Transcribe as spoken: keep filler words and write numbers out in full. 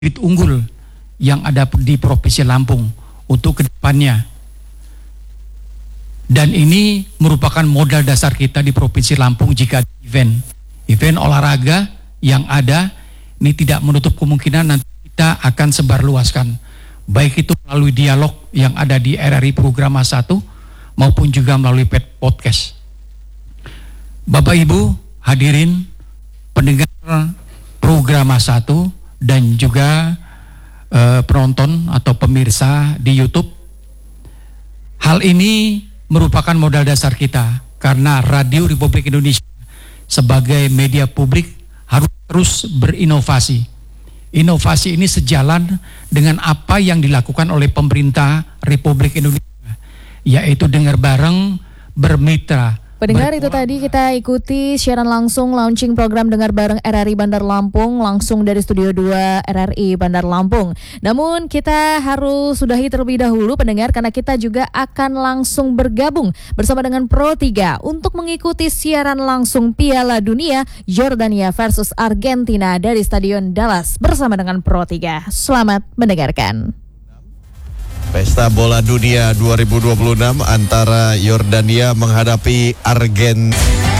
bibit unggul yang ada di Provinsi Lampung untuk kedepannya. Dan ini merupakan modal dasar kita di Provinsi Lampung jika event event olahraga yang ada ini tidak menutup kemungkinan nanti kita akan sebarluaskan, baik itu melalui dialog yang ada di R R I Programa satu maupun juga melalui podcast. Bapak Ibu hadirin pendengar Programa satu dan juga eh, penonton atau pemirsa di YouTube, hal ini merupakan modal dasar kita karena Radio Republik Indonesia sebagai media publik harus terus berinovasi. Inovasi ini sejalan dengan apa yang dilakukan oleh pemerintah Republik Indonesia, yaitu dengar bareng, bermitra. Pendengar, itu tadi kita ikuti siaran langsung launching program Dengar Bareng R R I Bandar Lampung langsung dari Studio dua R R I Bandar Lampung. Namun kita harus sudahi terlebih dahulu pendengar karena kita juga akan langsung bergabung bersama dengan Pro tiga untuk mengikuti siaran langsung Piala Dunia Yordania versus Argentina dari Stadion Dallas bersama dengan Pro tiga. Selamat mendengarkan. Pesta Bola Dunia dua ribu dua puluh enam antara Yordania menghadapi Argentina.